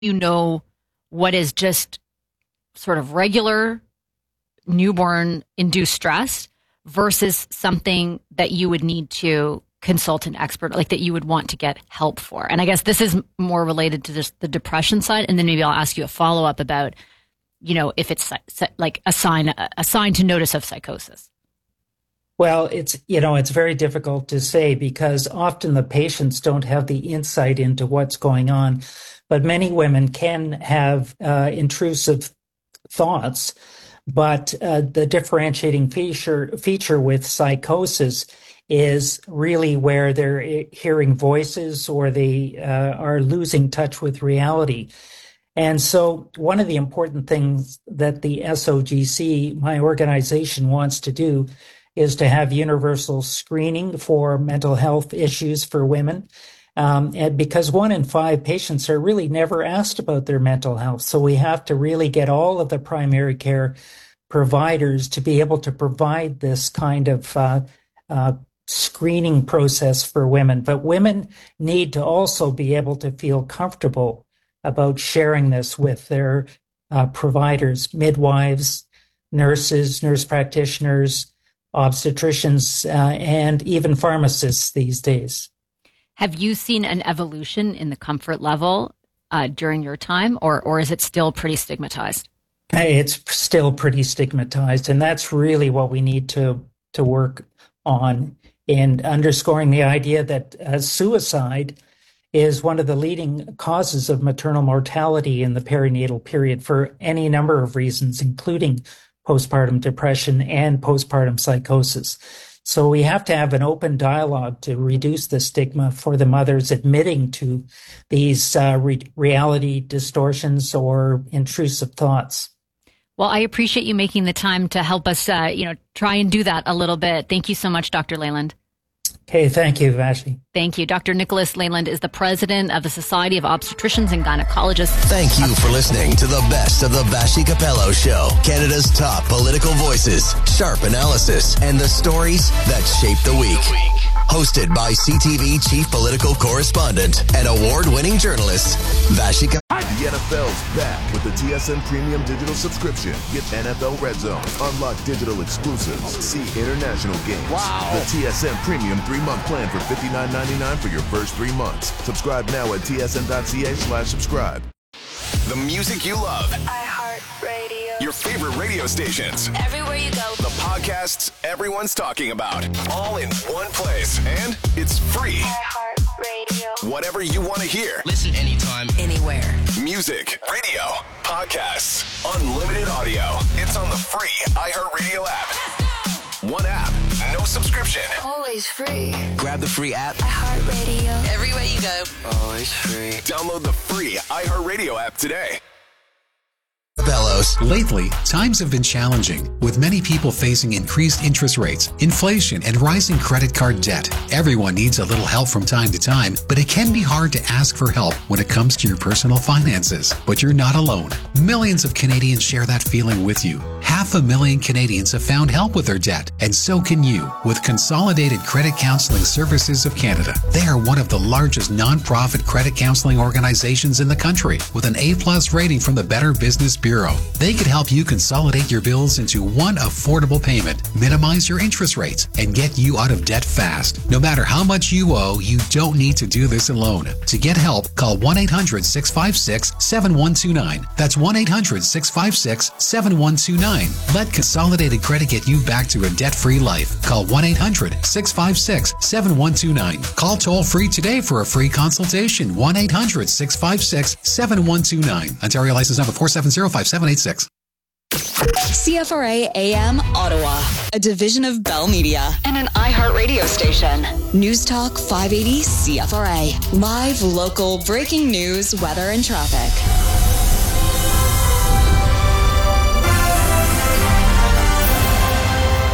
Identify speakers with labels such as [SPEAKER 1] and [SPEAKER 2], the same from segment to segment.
[SPEAKER 1] you know what is just sort of regular newborn induced stress versus something that you would need to consult an expert, like that you would want to get help for? And I guess this is more related to just the depression side. And then maybe I'll ask you a follow-up about, if it's like a sign to notice of psychosis.
[SPEAKER 2] Well, it's very difficult to say because often the patients don't have the insight into what's going on. But many women can have intrusive thoughts. But the differentiating feature with psychosis is really where they're hearing voices or they are losing touch with reality. And so one of the important things that the SOGC, my organization, wants to do is to have universal screening for mental health issues for women. And because 1 in 5 patients are really never asked about their mental health. So we have to really get all of the primary care providers to be able to provide this kind of screening process for women. But women need to also be able to feel comfortable about sharing this with their providers, midwives, nurses, nurse practitioners, obstetricians, and even pharmacists these days.
[SPEAKER 1] Have you seen an evolution in the comfort level during your time, or is it still pretty stigmatized?
[SPEAKER 2] It's still pretty stigmatized, and that's really what we need to work on in underscoring the idea that suicide is one of the leading causes of maternal mortality in the perinatal period for any number of reasons, including postpartum depression and postpartum psychosis. So we have to have an open dialogue to reduce the stigma for the mothers admitting to these reality distortions or intrusive thoughts.
[SPEAKER 1] Well, I appreciate you making the time to help us, try and do that a little bit. Thank you so much, Dr. Leyland.
[SPEAKER 2] Okay, thank you, Vashti.
[SPEAKER 1] Thank you. Dr. Nicholas Leyland is the president of the Society of Obstetricians and Gynecologists.
[SPEAKER 3] Thank you for listening to the best of the Vashti Capello Show. Canada's top political voices, sharp analysis, and the stories that shape the week. Hosted by CTV chief political correspondent and award-winning journalist, Vashti Capello.
[SPEAKER 4] The NFL's back with the TSN Premium Digital Subscription. Get NFL Red Zone, unlock digital exclusives, see international games. Wow. The TSN Premium 3-month plan for $59.99 for your first 3 months. Subscribe now at tsn.ca/subscribe.
[SPEAKER 3] The music you love.
[SPEAKER 5] iHeartRadio.
[SPEAKER 3] Your favorite radio stations.
[SPEAKER 5] Everywhere you go.
[SPEAKER 3] The podcasts everyone's talking about. All in one place. And it's free.
[SPEAKER 5] iHeartRadio.
[SPEAKER 3] Whatever you want to hear.
[SPEAKER 6] Listen anytime,
[SPEAKER 5] anywhere.
[SPEAKER 3] Music, radio, podcasts, unlimited audio. It's on the free iHeartRadio app. One app, no subscription.
[SPEAKER 5] Always free.
[SPEAKER 6] grab the free app.
[SPEAKER 5] iHeartRadio. Everywhere you go.
[SPEAKER 6] Always free.
[SPEAKER 3] Download the free iHeartRadio app today.
[SPEAKER 7] Bellows. Lately, times have been challenging, with many people facing increased interest rates, inflation, and rising credit card debt. Everyone needs a little help from time to time, but it can be hard to ask for help when it comes to your personal finances. But you're not alone. Millions of Canadians share that feeling with you. 500,000 Canadians have found help with their debt, and so can you with Consolidated Credit Counseling Services of Canada. They are one of the largest non-profit credit counseling organizations in the country, with an A+ rating from the Better Business Bureau. They could help you consolidate your bills into one affordable payment, minimize your interest rates, and get you out of debt fast. No matter how much you owe, you don't need to do this alone. To get help, call 1-800-656-7129. That's 1-800-656-7129. Let Consolidated Credit get you back to a debt-free life. Call 1-800-656-7129. Call toll-free today for a free consultation. 1-800-656-7129. Ontario license number 4705786.
[SPEAKER 8] CFRA AM Ottawa, a division of Bell Media and an iHeart radio station. News Talk 580 CFRA. Live, local, breaking news, weather, and traffic.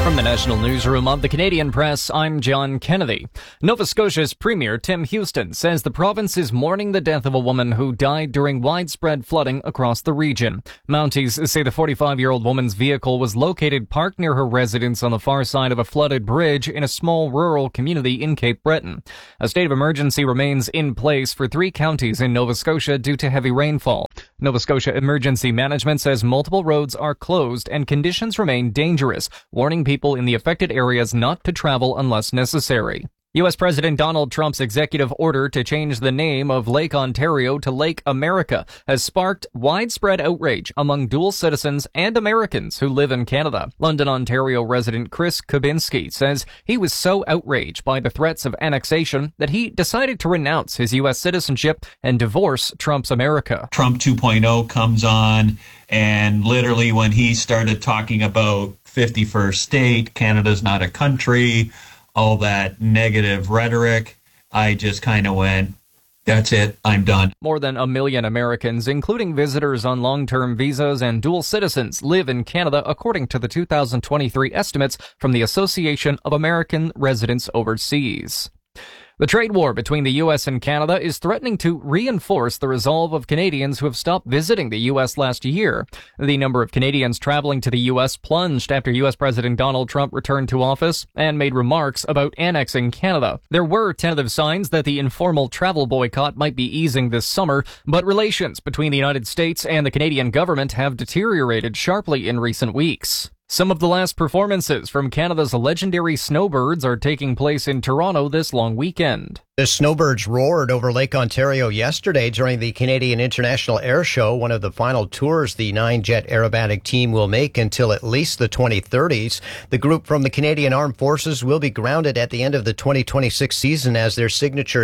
[SPEAKER 9] From the National Newsroom of the Canadian Press, I'm John Kennedy. Nova Scotia's Premier Tim Houston says the province is mourning the death of a woman who died during widespread flooding across the region. Mounties say the 45-year-old woman's vehicle was located parked near her residence on the far side of a flooded bridge in a small rural community in Cape Breton. A state of emergency remains in place for 3 counties in Nova Scotia due to heavy rainfall. Nova Scotia Emergency Management says multiple roads are closed and conditions remain dangerous, warning people in the affected areas not to travel unless necessary. U.S. President Donald Trump's executive order to change the name of Lake Ontario to Lake America has sparked widespread outrage among dual citizens and Americans who live in Canada. London, Ontario resident Chris Kubinski says he was so outraged by the threats of annexation that he decided to renounce his U.S. citizenship and divorce Trump's America.
[SPEAKER 10] Trump 2.0 comes on, and literally when he started talking about 51st state, Canada's not a country, all that negative rhetoric, I just kind of went, that's it, I'm done.
[SPEAKER 9] More than 1 million Americans, including visitors on long-term visas and dual citizens, live in Canada, according to the 2023 estimates from the Association of American Residents Overseas. The trade war between the U.S. and Canada is threatening to reinforce the resolve of Canadians who have stopped visiting the U.S. last year. The number of Canadians traveling to the U.S. plunged after U.S. President Donald Trump returned to office and made remarks about annexing Canada. There were tentative signs that the informal travel boycott might be easing this summer, but relations between the United States and the Canadian government have deteriorated sharply in recent weeks. Some of the last performances from Canada's legendary Snowbirds are taking place in Toronto this long weekend.
[SPEAKER 11] The Snowbirds roared over Lake Ontario yesterday during the Canadian International Air Show, one of the final tours the 9-jet aerobatic team will make until at least the 2030s. The group from the Canadian Armed Forces will be grounded at the end of the 2026 season as their signature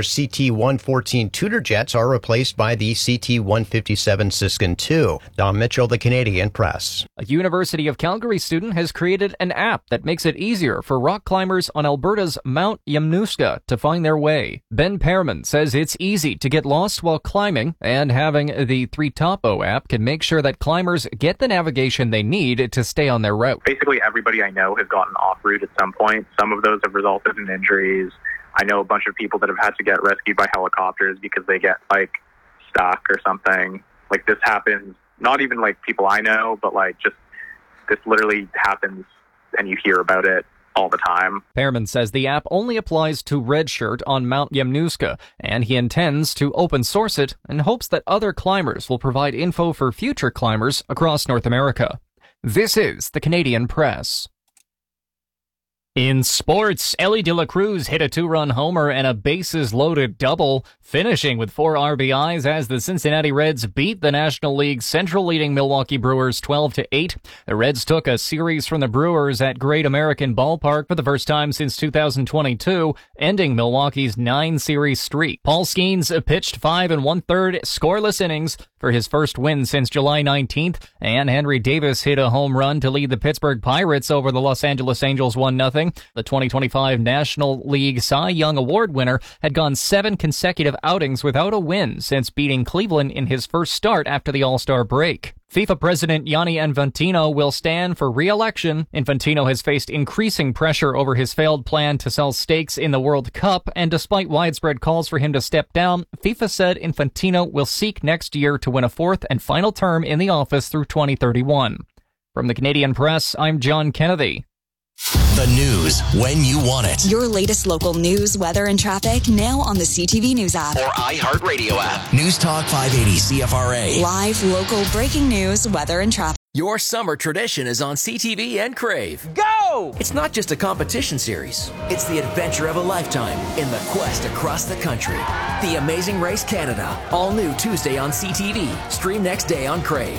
[SPEAKER 11] CT-114 Tudor jets are replaced by the CT-157 Siskin II. Don Mitchell, the Canadian Press.
[SPEAKER 9] A University of Calgary student has created an app that makes it easier for rock climbers on Alberta's Mount Yamnuska to find their way. Ben Pearman says it's easy to get lost while climbing, and having the 3Topo app can make sure that climbers get the navigation they need to stay on their route.
[SPEAKER 12] Basically, everybody I know has gotten off route at some point. Some of those have resulted in injuries. I know a bunch of people that have had to get rescued by helicopters because they get, stuck or something. This happens, not even, people I know, but, just this literally happens and you hear about it all the time.
[SPEAKER 9] Pearman says the app only applies to Redshirt on Mount Yamnuska, and he intends to open source it and hopes that other climbers will provide info for future climbers across North America. This is the Canadian Press. In sports, Ellie De La Cruz hit a 2-run homer and a bases-loaded double, finishing with 4 RBIs as the Cincinnati Reds beat the National League's Central-leading Milwaukee Brewers 12-8. The Reds took a series from the Brewers at Great American Ballpark for the first time since 2022, ending Milwaukee's 9-series streak. Paul Skeens pitched 5 1/3 scoreless innings for his first win since July 19th, and Henry Davis hit a home run to lead the Pittsburgh Pirates over the Los Angeles Angels 1-0. The 2025 National League Cy Young Award winner had gone 7 consecutive outings without a win since beating Cleveland in his first start after the All-Star break. FIFA President Gianni Infantino will stand for re-election. Infantino has faced increasing pressure over his failed plan to sell stakes in the World Cup, and despite widespread calls for him to step down, FIFA said Infantino will seek next year to win a 4th and final term in the office through 2031. From the Canadian Press, I'm John Kennedy.
[SPEAKER 3] The news when you want it.
[SPEAKER 8] Your latest local news, weather, and traffic now on the CTV News app.
[SPEAKER 3] Or iHeartRadio app. News Talk 580 CFRA.
[SPEAKER 8] Live, local, breaking news, weather, and traffic.
[SPEAKER 6] Your summer tradition is on CTV and Crave. Go! It's not just a competition series. It's the adventure of a lifetime in the quest across the country. The Amazing Race Canada. All new Tuesday on CTV. Stream next day on Crave.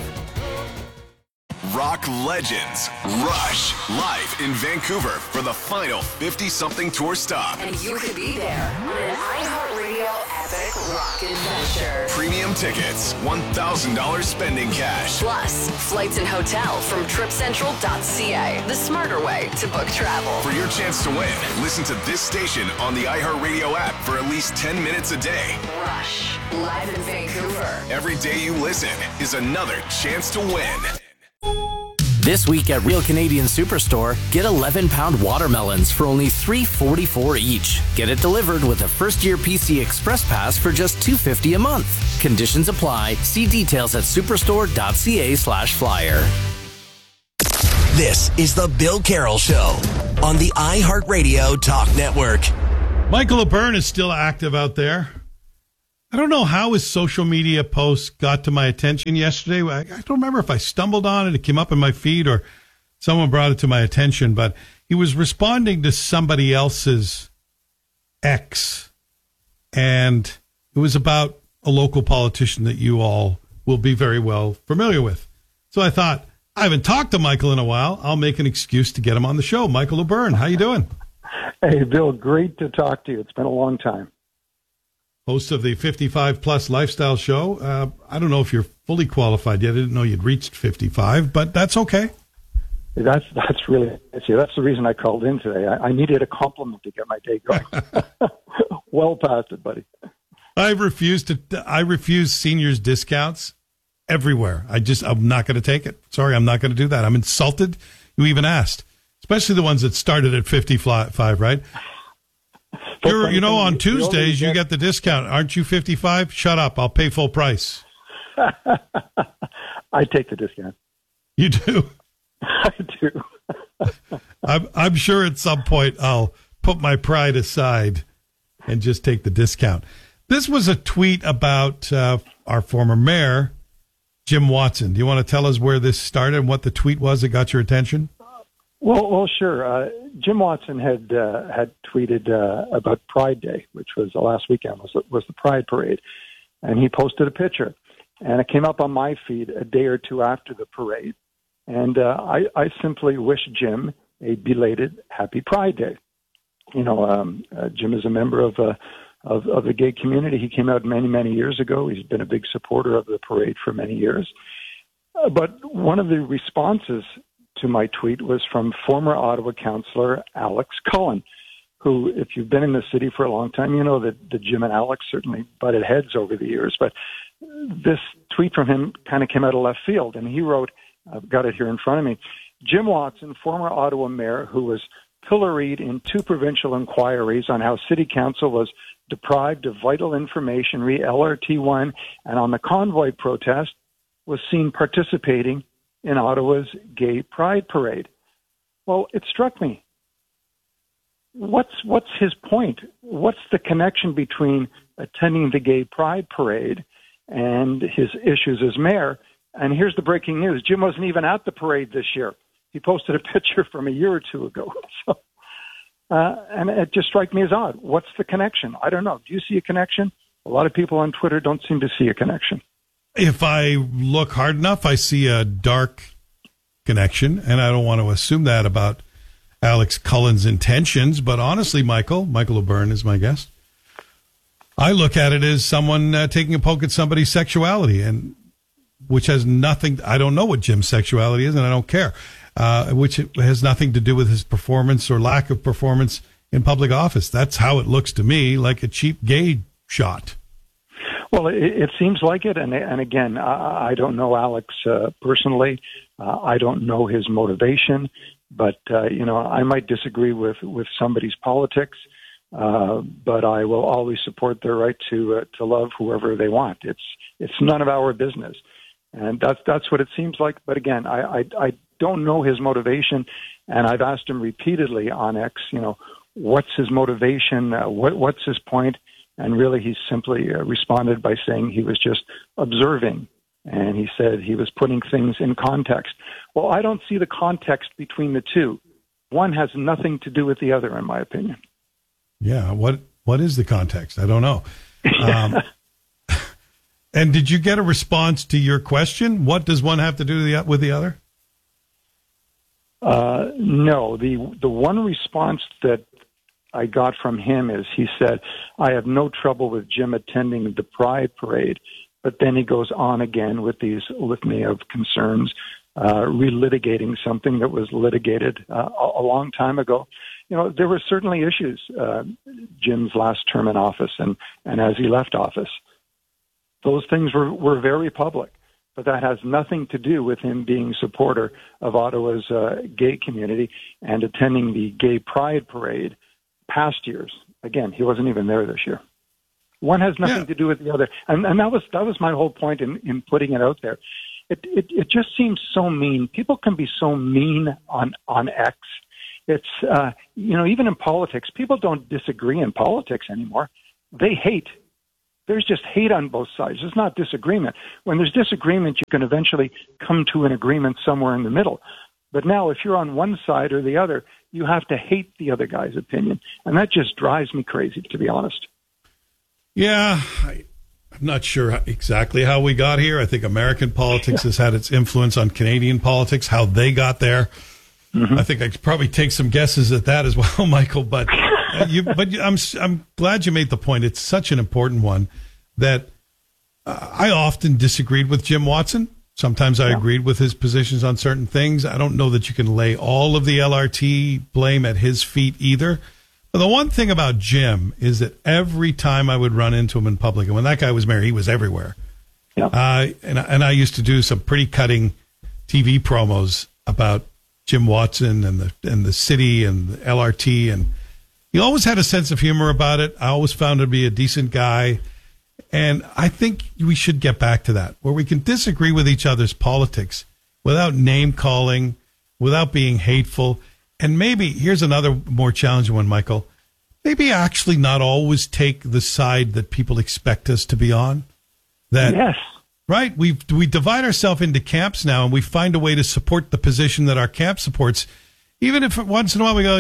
[SPEAKER 4] Rock legends Rush live in Vancouver for the final 50-something tour stop.
[SPEAKER 5] And you could be there on an iHeartRadio epic rock adventure.
[SPEAKER 4] Premium tickets, $1,000 spending cash.
[SPEAKER 5] Plus, flights and hotel from tripcentral.ca, the smarter way to book travel.
[SPEAKER 4] For your chance to win, listen to this station on the iHeartRadio app for at least 10 minutes a day.
[SPEAKER 5] Rush, live in Vancouver.
[SPEAKER 4] Every day you listen is another chance to win.
[SPEAKER 13] This week at Real Canadian Superstore, get 11-pound watermelons for only $3.44 each. Get it delivered with a first-year PC Express Pass for just $2.50 a month. Conditions apply. See details at superstore.ca/flyer.
[SPEAKER 3] This is the Bill Carroll Show on the iHeartRadio Talk Network.
[SPEAKER 14] Michael O'Byrne is still active out there. I don't know how his social media post got to my attention yesterday. I don't remember if I stumbled on it, it came up in my feed, or someone brought it to my attention, but he was responding to somebody else's ex, and it was about a local politician that you all will be very well familiar with. So I thought, I haven't talked to Michael in a while. I'll make an excuse to get him on the show. Michael O'Byrne, how you doing?
[SPEAKER 15] Hey, Bill, great to talk to you. It's been a long time.
[SPEAKER 14] Host of the 55-plus lifestyle show. I don't know if you're fully qualified yet. I didn't know you'd reached 55, but that's okay.
[SPEAKER 15] That's really nice. That's the reason I called in today. I needed a compliment to get my day going. Well past it, buddy.
[SPEAKER 14] I refuse seniors discounts everywhere. I'm not going to take it. Sorry, I'm not going to do that. I'm insulted. You even asked, especially the ones that started at 55, right? On Tuesdays, you get the discount. Aren't you 55? Shut up. I'll pay full price.
[SPEAKER 15] I take the discount.
[SPEAKER 14] You do?
[SPEAKER 15] I do.
[SPEAKER 14] I'm sure at some point I'll put my pride aside and just take the discount. This was a tweet about our former mayor, Jim Watson. Do you want to tell us where this started and what the tweet was that got your attention?
[SPEAKER 15] Well, sure. Jim Watson had tweeted about Pride Day, which was last weekend, was the Pride Parade, and he posted a picture, and it came up on my feed a day or two after the parade, and I simply wish Jim a belated Happy Pride Day. Jim is a member of the gay community. He came out many years ago. He's been a big supporter of the parade for many years. But one of the responses to my tweet was from former Ottawa councillor Alex Cullen, who, if you've been in the city for a long time, you know that Jim and Alex certainly butted heads over the years. But this tweet from him kind of came out of left field, and he wrote, I've got it here in front of me, Jim Watson, former Ottawa mayor, who was pilloried in 2 provincial inquiries on how city council was deprived of vital information re LRT1 and on the convoy protest, was seen participating in Ottawa's gay pride parade. Well, it struck me. What's his point? What's the connection between attending the gay pride parade and his issues as mayor? And here's the breaking news. Jim wasn't even at the parade this year. He posted a picture from a year or two ago. So, and it just struck me as odd. What's the connection? I don't know. Do you see a connection? A lot of people on Twitter don't seem to see a connection.
[SPEAKER 14] If I look hard enough, I see a dark connection, and I don't want to assume that about Alex Cullen's intentions, but honestly, Michael O'Byrne is my guest. I look at it as someone taking a poke at somebody's sexuality, and which has nothing, I don't know what Jim's sexuality is, and I don't care, which has nothing to do with his performance or lack of performance in public office. That's how it looks to me, like a cheap gay shot.
[SPEAKER 15] Well, it seems like it, and again, I don't know Alex personally. I don't know his motivation, but I might disagree with somebody's politics, but I will always support their right to love whoever they want. It's none of our business, and that's what it seems like. But again, I don't know his motivation, and I've asked him repeatedly on X, what's his motivation, what's his point. And really, he simply responded by saying he was just observing. And he said he was putting things in context. Well, I don't see the context between the two. One has nothing to do with the other, in my opinion.
[SPEAKER 14] Yeah. What is the context? I don't know. And did you get a response to your question? What does one have to do with the other?
[SPEAKER 15] No. The one response that I got from him is he said, I have no trouble with Jim attending the Pride Parade, but then he goes on again with these litany of concerns, relitigating something that was litigated a long time ago. There were certainly issues Jim's last term in office and as he left office. Those things were very public. but that has nothing to do with him being a supporter of Ottawa's gay community and attending the Gay Pride Parade past years. Again, he wasn't even there this year. One has nothing to do with the other. And that was my whole point in putting it out there. It just seems so mean. People can be so mean on X. It's, even in politics, people don't disagree in politics anymore. They hate. There's just hate on both sides. It's not disagreement. When there's disagreement, you can eventually come to an agreement somewhere in the middle. But now if you're on one side or the other, you have to hate the other guy's opinion. And that just drives me crazy, to be honest.
[SPEAKER 14] Yeah, I'm not sure exactly how we got here. I think American politics has had its influence on Canadian politics, how they got there. Mm-hmm. I think I could probably take some guesses at that as well, Michael. But I'm glad you made the point. It's such an important one that I often disagreed with Jim Watson. Sometimes I agreed with his positions on certain things. I don't know that you can lay all of the LRT blame at his feet either. But the one thing about Jim is that every time I would run into him in public, and when that guy was mayor, he was everywhere. Yeah. And I used to do some pretty cutting TV promos about Jim Watson and the city and the LRT, and he always had a sense of humor about it. I always found him to be a decent guy, and I think we should get back to that, where we can disagree with each other's politics without name calling, without being hateful. And maybe, here's another more challenging one, Michael, maybe actually not always take the side that people expect us to be on.
[SPEAKER 15] Yes.
[SPEAKER 14] Right? We divide ourselves into camps now, and we find a way to support the position that our camp supports, even if once in a while we go,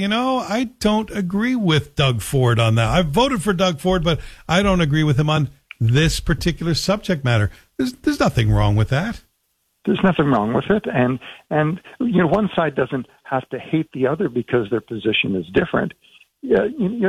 [SPEAKER 14] I don't agree with Doug Ford on that. I voted for Doug Ford, but I don't agree with him on this particular subject matter. There's nothing wrong with that.
[SPEAKER 15] There's nothing wrong with it. And one side doesn't have to hate the other because their position is different. Yeah,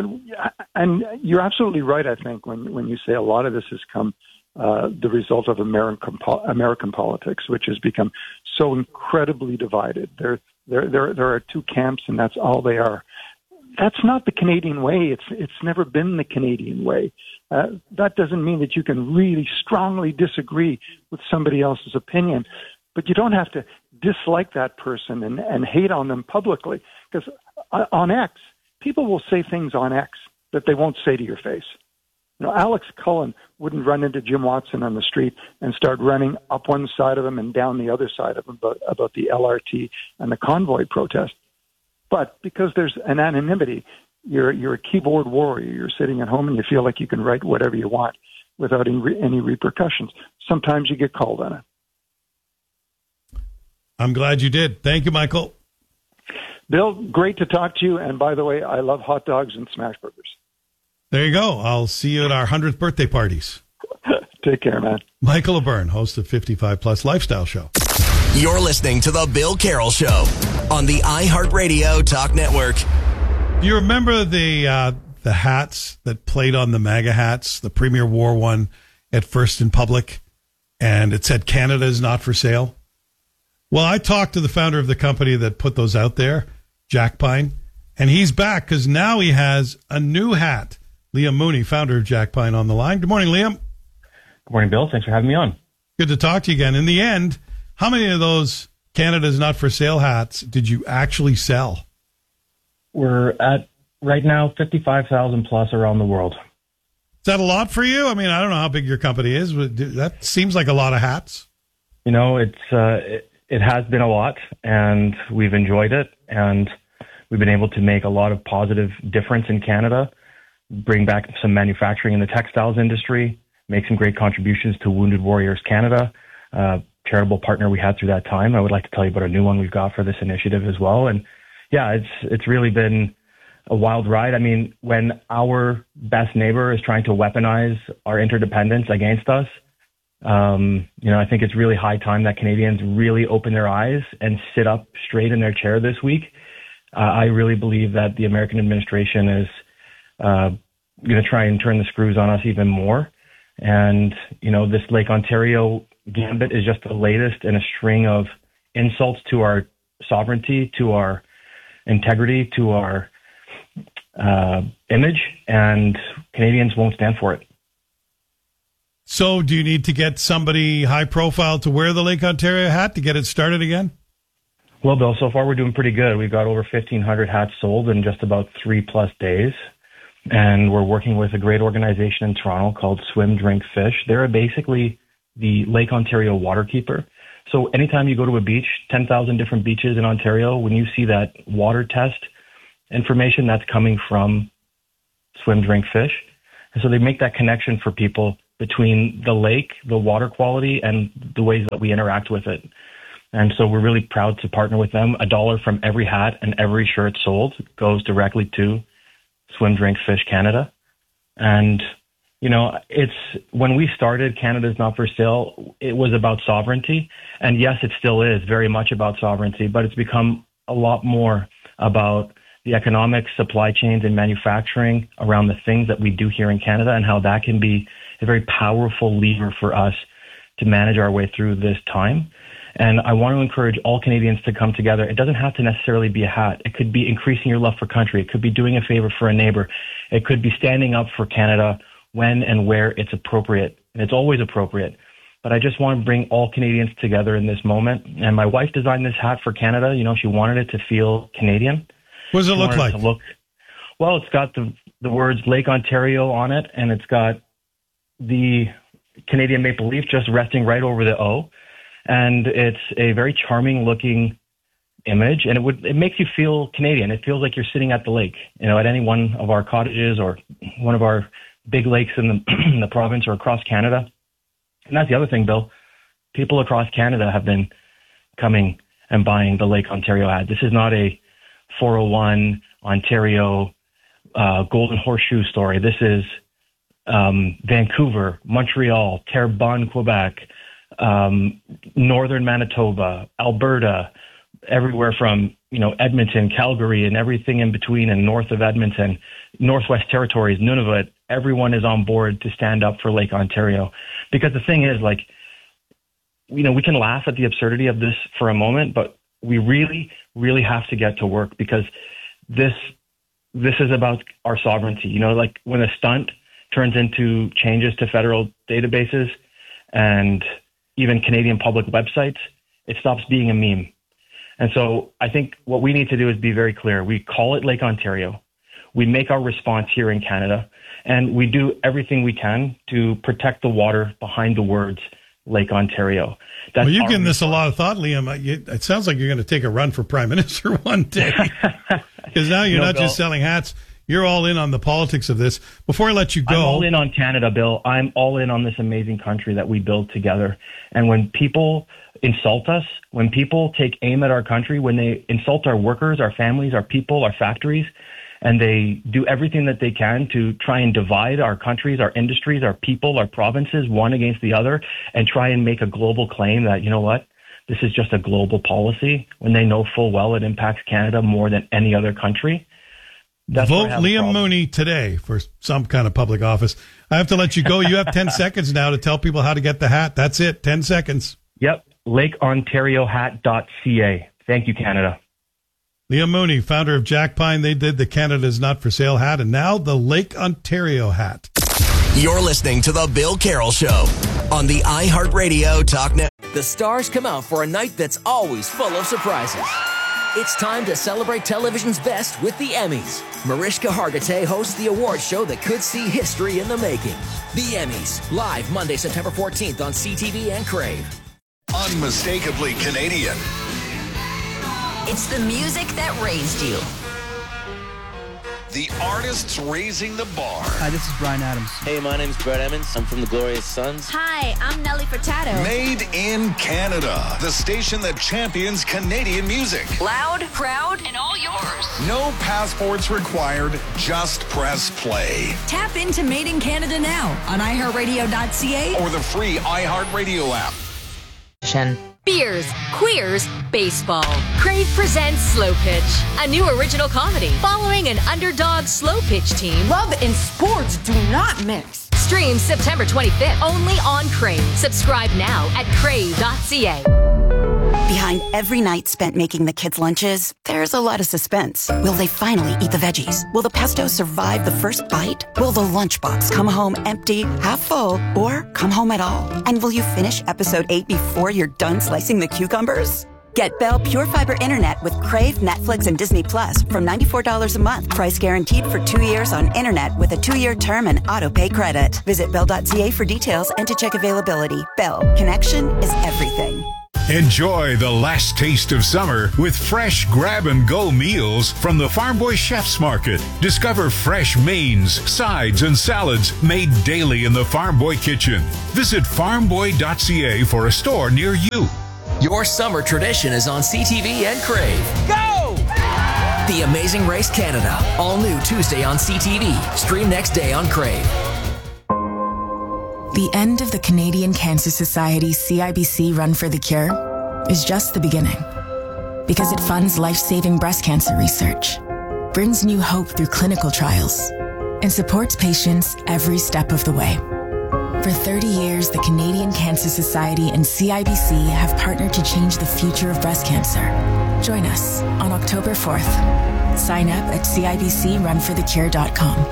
[SPEAKER 15] and you're absolutely right, I think, when you say a lot of this has come the result of American politics, which has become so incredibly divided. There are two camps, and that's all they are. That's not the Canadian way. It's never been the Canadian way. That doesn't mean that you can really strongly disagree with somebody else's opinion, but you don't have to dislike that person and hate on them publicly. Because on X, people will say things on X that they won't say to your face. Alex Cullen wouldn't run into Jim Watson on the street and start running up one side of him and down the other side of him about the LRT and the convoy protest. But because there's an anonymity, you're a keyboard warrior. You're sitting at home and you feel like you can write whatever you want without any repercussions. Sometimes you get called on it.
[SPEAKER 14] I'm glad you did. Thank you, Michael.
[SPEAKER 15] Bill, great to talk to you. And by the way, I love hot dogs and smash burgers.
[SPEAKER 14] There you go. I'll see you at our 100th birthday parties.
[SPEAKER 15] Take care, man.
[SPEAKER 14] Michael O'Byrne, host of 55 Plus Lifestyle Show.
[SPEAKER 3] You're listening to The Bill Carroll Show on the iHeartRadio Talk Network.
[SPEAKER 14] Do you remember the hats that played on the MAGA hats? The Premier wore one at First in Public, and it said Canada is not for sale. Well, I talked to the founder of the company that put those out there, Jack Pine, and he's back because now he has a new hat. Liam Mooney, founder of Jack Pine, on the line. Good morning, Liam.
[SPEAKER 16] Good morning, Bill. Thanks for having me on.
[SPEAKER 14] Good to talk to you again. In the end, how many of those Canada's Not for Sale hats did you actually sell?
[SPEAKER 16] We're at, right now, 55,000 plus around the world.
[SPEAKER 14] Is that a lot for you? I mean, I don't know how big your company is, but that seems like a lot of hats.
[SPEAKER 16] It has been a lot, and we've enjoyed it, and we've been able to make a lot of positive difference in Canada, bring back some manufacturing in the textiles industry, make some great contributions to Wounded Warriors Canada, charitable partner we had through that time. I would like to tell you about a new one we've got for this initiative as well. And yeah, it's really been a wild ride. I mean, when our best neighbor is trying to weaponize our interdependence against us, I think it's really high time that Canadians really open their eyes and sit up straight in their chair this week. I really believe that the American administration is going to try and turn the screws on us even more. And, this Lake Ontario gambit is just the latest in a string of insults to our sovereignty, to our integrity, to our image, and Canadians won't stand for it.
[SPEAKER 14] So do you need to get somebody high profile to wear the Lake Ontario hat to get it started again?
[SPEAKER 16] Well, Bill, so far we're doing pretty good. We've got over 1,500 hats sold in just about 3+ days. And we're working with a great organization in Toronto called Swim, Drink, Fish. They're basically the Lake Ontario waterkeeper. So anytime you go to a beach, 10,000 different beaches in Ontario, when you see that water test information, that's coming from Swim, Drink, Fish. And so they make that connection for people between the lake, the water quality, and the ways that we interact with it. And so we're really proud to partner with them. $1 from every hat and every shirt sold goes directly to Swim, Drink, Fish Canada. And, you know, it's when we started Canada's Not For Sale, it was about sovereignty. And yes, it still is very much about sovereignty, but it's become a lot more about the economic supply chains and manufacturing around the things that we do here in Canada and how that can be a very powerful lever for us to manage our way through this time. And I want to encourage all Canadians to come together. It doesn't have to necessarily be a hat. It could be increasing your love for country. It could be doing a favor for a neighbor. It could be standing up for Canada when and where it's appropriate. And it's always appropriate. But I just want to bring all Canadians together in this moment. And my wife designed this hat for Canada. You know, she wanted it to feel Canadian.
[SPEAKER 14] What does it look like?
[SPEAKER 16] Well, it's got the words Lake Ontario on it, and it's got the Canadian maple leaf just resting right over the O. And it's a very charming looking image, and it makes you feel Canadian. It feels like you're sitting at the lake, you know, at any one of our cottages or one of our big lakes in the province or across Canada. And that's the other thing, Bill. People across Canada have been coming and buying the Lake Ontario hat. This is not a 401 Ontario Golden Horseshoe story. This is Vancouver, Montreal, Terrebonne, Quebec, northern Manitoba, Alberta, everywhere from, you know, Edmonton, Calgary, and everything in between, and north of Edmonton, Northwest Territories, Nunavut. Everyone is on board to stand up for Lake Ontario. Because the thing is, like, you know, we can laugh at the absurdity of this for a moment, but we really, really have to get to work, because this is about our sovereignty. You know, like when a stunt turns into changes to federal databases and even Canadian public websites, it stops being a meme. And so I think what we need to do is be very clear. We call it Lake Ontario. We make our response here in Canada, and we do everything we can to protect the water behind the words Lake Ontario.
[SPEAKER 14] Well, you're giving this a lot of thought, Liam. It sounds like you're going to take a run for Prime Minister one day. Because now you're not just selling hats. You're all in on the politics of this. Before I let you go...
[SPEAKER 16] I'm all in on Canada, Bill. I'm all in on this amazing country that we build together. And when people insult us, when people take aim at our country, when they insult our workers, our families, our people, our factories, and they do everything that they can to try and divide our countries, our industries, our people, our provinces, one against the other, and try and make a global claim that, you know what, this is just a global policy, when they know full well it impacts Canada more than any other country.
[SPEAKER 14] Vote Liam Mooney today for some kind of public office. I have to let you go. You have 10 seconds now to tell people how to get the hat. That's it. 10 seconds.
[SPEAKER 16] Yep. LakeOntarioHat.ca. Thank you, Canada.
[SPEAKER 14] Liam Mooney, founder of Jack Pine. They did the Canada's Not For Sale hat, and now the Lake Ontario hat.
[SPEAKER 3] You're listening to The Bill Carroll Show on the iHeartRadio Talk Network.
[SPEAKER 6] The stars come out for a night that's always full of surprises. It's time to celebrate television's best with the Emmys. Mariska Hargitay hosts the award show that could see history in the making. The Emmys, live Monday, September 14th on CTV and Crave.
[SPEAKER 17] Unmistakably Canadian.
[SPEAKER 5] It's the music that raised you.
[SPEAKER 17] The artists raising the bar.
[SPEAKER 18] Hi, this is Bryan Adams.
[SPEAKER 19] Hey, my name's Brett Emmons. I'm from the Glorious Sons.
[SPEAKER 20] Hi, I'm Nelly Furtado.
[SPEAKER 17] Made in Canada. The station that champions Canadian music.
[SPEAKER 5] Loud, proud, and all yours.
[SPEAKER 17] No passports required. Just press play.
[SPEAKER 20] Tap into Made in Canada now on iHeartRadio.ca
[SPEAKER 17] or the free iHeartRadio app.
[SPEAKER 21] Beers, queers, baseball. Crave presents Slow Pitch, a new original comedy following an underdog slow pitch team.
[SPEAKER 22] Love and sports do not mix.
[SPEAKER 21] Streams September 25th only on Crave. Subscribe now at crave.ca.
[SPEAKER 2] Behind every night spent making the kids' lunches, there's a lot of suspense. Will they finally eat the veggies? Will the pesto survive the first bite? Will the lunchbox come home empty, half full, or come home at all? And will you finish episode 8 before you're done slicing the cucumbers? Get Bell Pure Fiber Internet with Crave, Netflix, and Disney Plus from $94 a month. Price guaranteed for 2 years on internet with a 2-year term and auto-pay credit. Visit Bell.ca for details and to check availability. Bell, connection is everything.
[SPEAKER 18] Enjoy the last taste of summer with fresh grab-and-go meals from the Farm Boy Chef's Market. Discover fresh mains, sides, and salads made daily in the Farm Boy kitchen. Visit farmboy.ca for a store near you.
[SPEAKER 6] Your summer tradition is on CTV and Crave. Go! The Amazing Race Canada. All new Tuesday on CTV. Stream next day on Crave.
[SPEAKER 23] The end of the Canadian Cancer Society CIBC Run for the Cure is just the beginning. Because it funds life-saving breast cancer research, brings new hope through clinical trials, and supports patients every step of the way. For 30 years, the Canadian Cancer Society and CIBC have partnered to change the future of breast cancer. Join us on October 4th. Sign up at CIBCRunforthecure.com.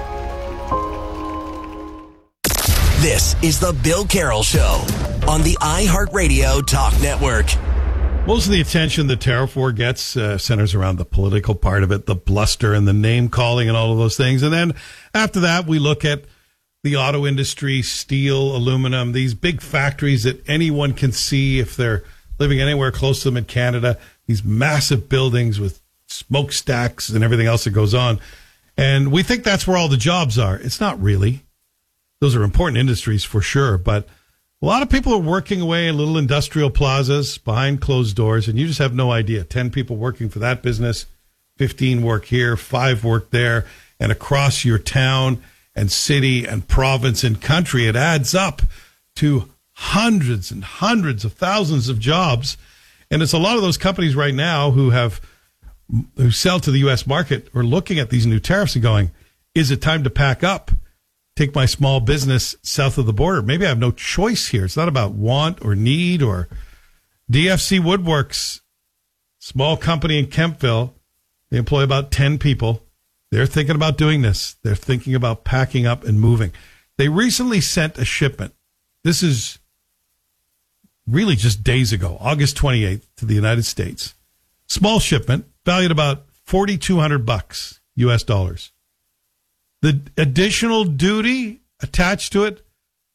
[SPEAKER 3] This is the Bill Carroll Show on the iHeartRadio Talk Network.
[SPEAKER 14] Most of the attention the tariff war gets centers around the political part of it, the bluster and the name calling and all of those things. And then after that, we look at the auto industry, steel, aluminum, these big factories that anyone can see if they're living anywhere close to them in Canada, these massive buildings with smokestacks and everything else that goes on. And we think that's where all the jobs are. It's not really. Those are important industries for sure, but a lot of people are working away in little industrial plazas behind closed doors, and you just have no idea. 10 people working for that business, 15 work here, 5 work there, and across your town and city and province and country, it adds up to hundreds and hundreds of thousands of jobs. And it's a lot of those companies right now who sell to the U.S. market are looking at these new tariffs and going, is it time to pack up? Take my small business south of the border. Maybe I have no choice here. It's not about want or need or DFC Woodworks, small company in Kemptville. They employ about 10 people. They're thinking about doing this. They're thinking about packing up and moving. They recently sent a shipment. This is really just days ago, August 28th, to the United States. Small shipment, valued about $4,200 US dollars. The additional duty attached to it,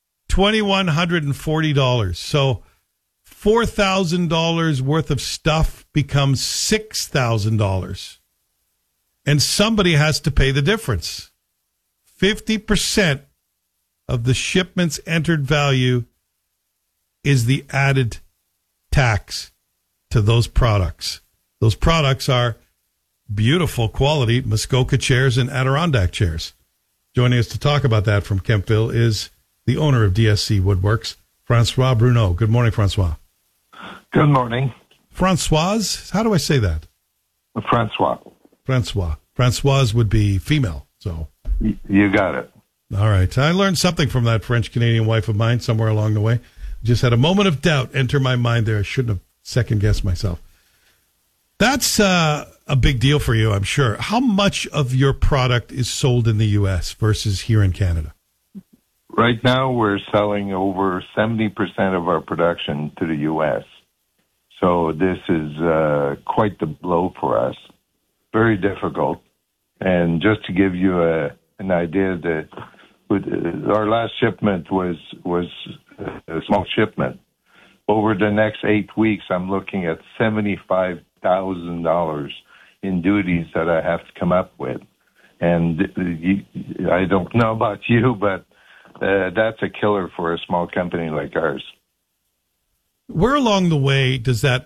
[SPEAKER 14] $2,140. So $4,000 worth of stuff becomes $6,000. And somebody has to pay the difference. 50% of the shipment's entered value is the added tax to those products. Those products are beautiful quality Muskoka chairs and Adirondack chairs. Joining us to talk about that from Kemptville is the owner of DSC Woodworks, Francois Bruneau. Good morning, Francois.
[SPEAKER 24] Good morning.
[SPEAKER 14] Francoise, how do I say that?
[SPEAKER 24] Francois.
[SPEAKER 14] Francoise would be female, so.
[SPEAKER 24] You got it.
[SPEAKER 14] All right. I learned something from that French-Canadian wife of mine somewhere along the way. Just had a moment of doubt enter my mind there. I shouldn't have second-guessed myself. That's a big deal for you, I'm sure. How much of your product is sold in the U.S. versus here in Canada?
[SPEAKER 24] Right now, we're selling over 70% of our production to the U.S. So this is quite the blow for us. Very difficult. And just to give you an idea, that our last shipment was a small shipment. Over the next 8 weeks, I'm looking at $75,000 in duties that I have to come up with. And I don't know about you, but that's a killer for a small company like ours.
[SPEAKER 14] Where along the way does that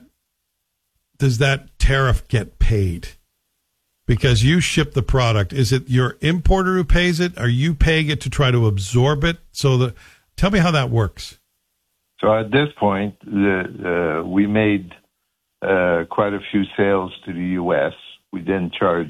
[SPEAKER 14] tariff get paid? Because you ship the product. Is it your importer who pays it? Are you paying it to try to absorb it? Tell me how that works.
[SPEAKER 24] So at this point, we made quite a few sales to the U.S. We didn't charge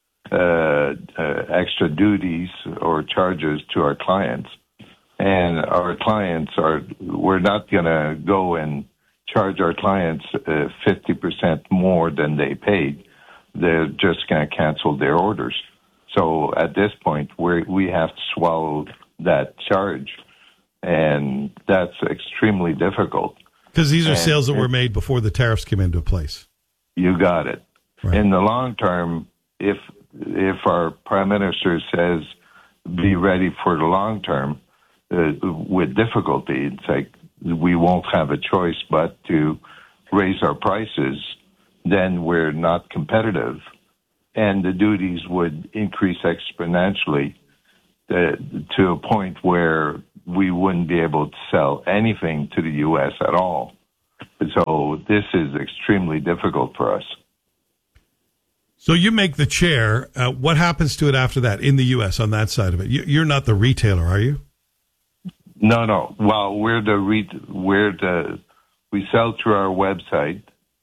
[SPEAKER 24] extra duties or charges to our clients. And our clients we're not going to go and charge our clients 50% more than they paid, they're just going to cancel their orders. So at this point, we have to swallow that charge, and that's extremely difficult.
[SPEAKER 14] Because these are sales that were made before the tariffs came into place.
[SPEAKER 24] You got it.
[SPEAKER 14] Right.
[SPEAKER 24] In the long term, if our Prime Minister says be ready for the long term, with difficulty, it's like we won't have a choice but to raise our prices, then we're not competitive. And the duties would increase exponentially to a point where we wouldn't be able to sell anything to the U.S. at all. So this is extremely difficult for us.
[SPEAKER 14] So you make the chair. What happens to it after that in the U.S. on that side of it? You're not the retailer, are you?
[SPEAKER 24] No. Well, we sell through our website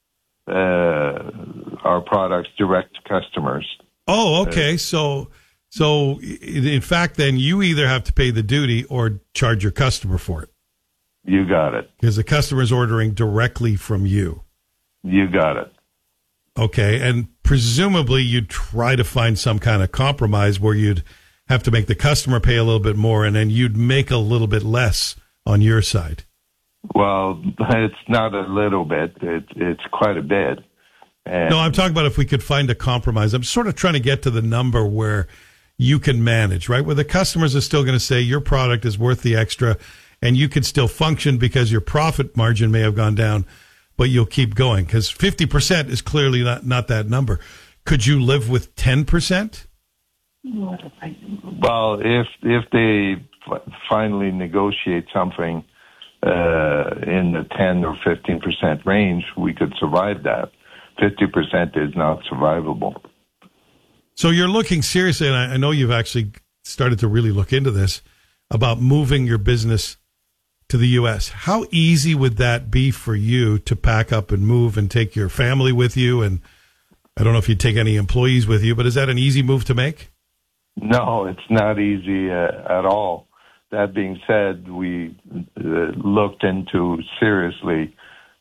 [SPEAKER 24] our products direct to customers.
[SPEAKER 14] Oh, okay. So in fact, then you either have to pay the duty or charge your customer for it.
[SPEAKER 24] You got it.
[SPEAKER 14] Because the customer's ordering directly from you.
[SPEAKER 24] You got it.
[SPEAKER 14] Okay, and presumably you'd try to find some kind of compromise where you'd have to make the customer pay a little bit more and then you'd make a little bit less on your side.
[SPEAKER 24] Well, it's not a little bit. It's quite a bit. And
[SPEAKER 14] no, I'm talking about if we could find a compromise. I'm sort of trying to get to the number where you can manage, right? Where the customers are still going to say your product is worth the extra and you could still function because your profit margin may have gone down, but you'll keep going because 50% is clearly not that number. Could you live with 10%?
[SPEAKER 24] Well, if they finally negotiate something in the 10 or 15% range, we could survive that. 50% is not survivable.
[SPEAKER 14] So you're looking seriously, and I know you've actually started to really look into this, about moving your business to the U.S. How easy would that be for you to pack up and move and take your family with you? And I don't know if you'd take any employees with you, but is that an easy move to make?
[SPEAKER 24] No, it's not easy at all. That being said, we looked into seriously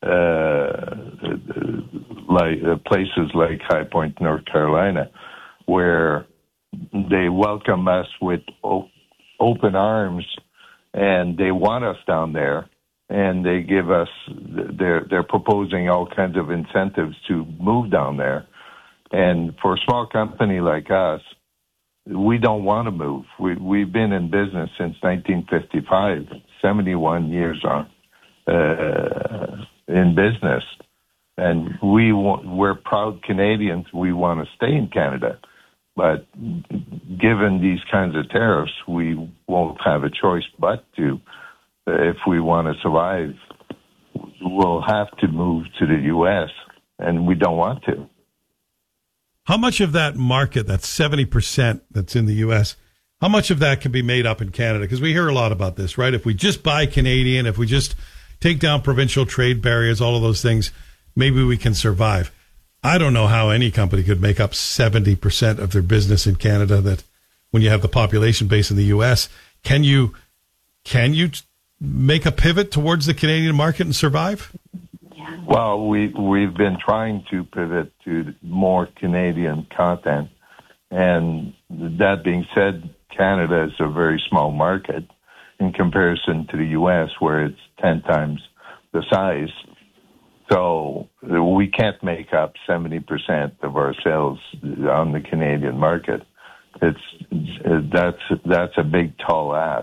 [SPEAKER 24] places like High Point, North Carolina, where they welcome us with open arms, and they want us down there, and they give us they're proposing all kinds of incentives to move down there. And for a small company like us, we don't want to move. We've been in business since 1955, 71 years on in business, and we're proud Canadians. We want to stay in Canada, but given these kinds of tariffs, we won't have a choice but to. If we want to survive, we'll have to move to the U.S., and we don't want to.
[SPEAKER 14] How much of that market, that 70% that's in the U.S., how much of that can be made up in Canada? Because we hear a lot about this, right? If we just buy Canadian, if we just take down provincial trade barriers, all of those things, maybe we can survive. I don't know how any company could make up 70% of their business in Canada that when you have the population base in the U.S. Can you make a pivot towards the Canadian market and survive?
[SPEAKER 24] Well, we've been trying to pivot to more Canadian content, and that being said, Canada is a very small market in comparison to the U.S., where it's 10 times the size. So we can't make up 70% of our sales on the Canadian market. That's a big, tall ask.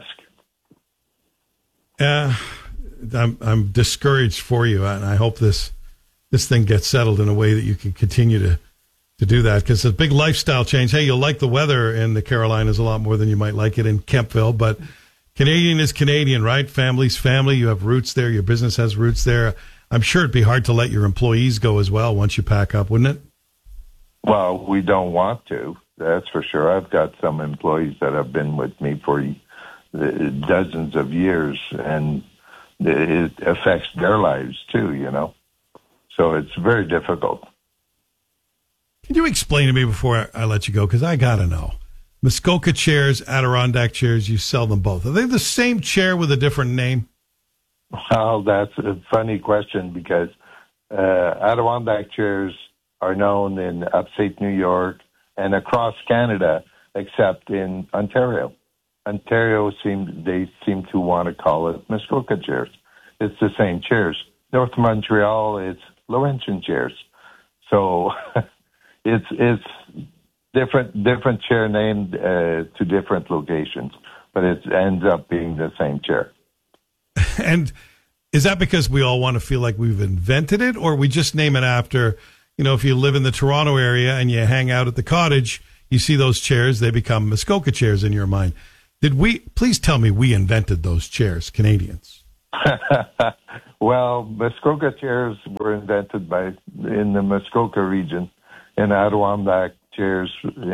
[SPEAKER 14] I'm discouraged for you, and I hope this thing gets settled in a way that you can continue to do that, because it's a big lifestyle change. Hey, you'll like the weather in the Carolinas a lot more than you might like it in Kempville, but Canadian is Canadian, right? Family's family. You have roots there. Your business has roots there. I'm sure it'd be hard to let your employees go as well once you pack up, wouldn't it?
[SPEAKER 24] Well, we don't want to. That's for sure. I've got some employees that have been with me for dozens of years, and it affects their lives too, you know. So it's very difficult.
[SPEAKER 14] Can you explain to me before I let you go, because I got to know. Muskoka chairs, Adirondack chairs, you sell them both. Are they the same chair with a different name?
[SPEAKER 24] Well, that's a funny question because Adirondack chairs are known in upstate New York and across Canada, except in Ontario. Ontario seem to want to call it Muskoka chairs. It's the same chairs. North Montreal, it's Laurentian chairs. So it's different chair named to different locations, but it ends up being the same chair.
[SPEAKER 14] And is that because we all want to feel like we've invented it, or we just name it after, if you live in the Toronto area and you hang out at the cottage, you see those chairs, they become Muskoka chairs in your mind. Please tell me we invented those chairs, Canadians.
[SPEAKER 24] Well, Muskoka chairs were invented in the Muskoka region, and Adirondack chairs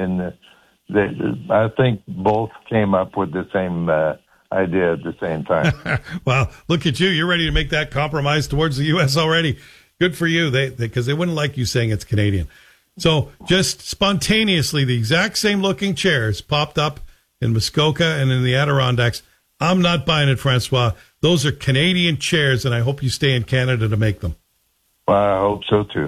[SPEAKER 24] I think both came up with the same idea at the same time.
[SPEAKER 14] Well, look at you. You're ready to make that compromise towards the U.S. already. Good for you, because they wouldn't like you saying it's Canadian. So just spontaneously, the exact same looking chairs popped up in Muskoka and in the Adirondacks. I'm not buying it, Francois. Those are Canadian chairs, and I hope you stay in Canada to make them.
[SPEAKER 24] Well, I hope so, too.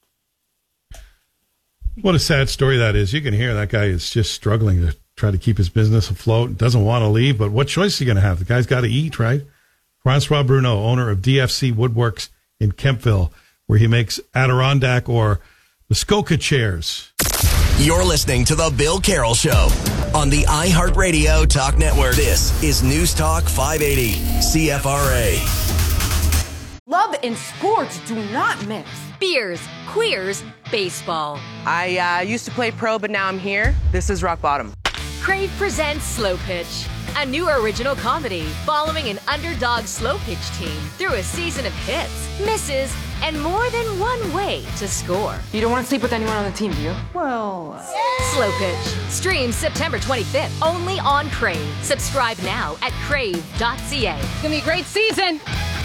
[SPEAKER 14] What a sad story that is. You can hear that guy is just struggling to try to keep his business afloat, doesn't want to leave, but what choice is he going to have? The guy's got to eat, right? Francois Bruneau, owner of DFC Woodworks in Kempville, where he makes Adirondack or Muskoka chairs.
[SPEAKER 3] You're listening to The Bill Carroll Show on the iHeartRadio Talk Network. This is News Talk 580, CFRA.
[SPEAKER 22] Love and sports do not mix.
[SPEAKER 21] Beers, queers, baseball.
[SPEAKER 1] I used to play pro, but now I'm here. This is rock bottom.
[SPEAKER 21] Crave presents Slow Pitch, a new original comedy following an underdog slow pitch team through a season of hits, misses, and more than one way to score.
[SPEAKER 22] You don't want to sleep with anyone on the team, do you? Well...
[SPEAKER 21] Slow Pitch. Streams September 25th, only on Crave. Subscribe now at crave.ca.
[SPEAKER 22] It's going to be a great season.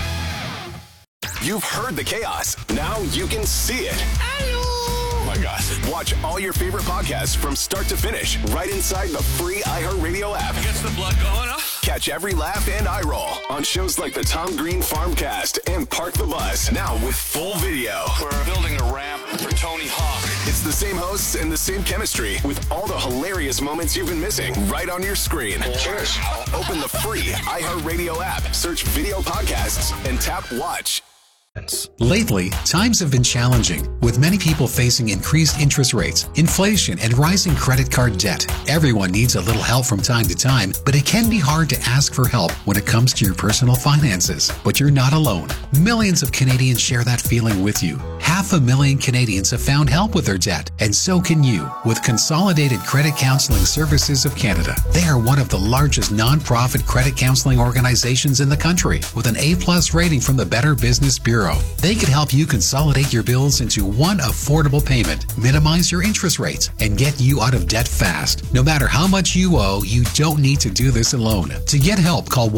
[SPEAKER 17] You've heard the chaos. Now you can see it. Oh my gosh. Watch all your favorite podcasts from start to finish right inside the free iHeartRadio app.
[SPEAKER 7] Gets the blood going, huh?
[SPEAKER 17] Catch every laugh and eye roll on shows like the Tom Green Farmcast and Park the Bus. Now with full video.
[SPEAKER 7] We're building a ramp for Tony Hawk.
[SPEAKER 17] It's the same hosts and the same chemistry with all the hilarious moments you've been missing right on your screen.
[SPEAKER 7] Cheers.
[SPEAKER 17] Open the free iHeartRadio app, search video podcasts, and tap watch.
[SPEAKER 10] Lately, times have been challenging, with many people facing increased interest rates, inflation, and rising credit card debt. Everyone needs a little help from time to time, but it can be hard to ask for help when it comes to your personal finances. But you're not alone. Millions of Canadians share that feeling with you. 500,000 Canadians have found help with their debt, and so can you with Consolidated Credit Counseling Services of Canada. They are one of the largest non-profit credit counseling organizations in the country, with an A+ rating from the Better Business Bureau. They could help you consolidate your bills into one affordable payment, minimize your interest rates, and get you out of debt fast. No matter how much you owe, you don't need to do this alone. To get help, call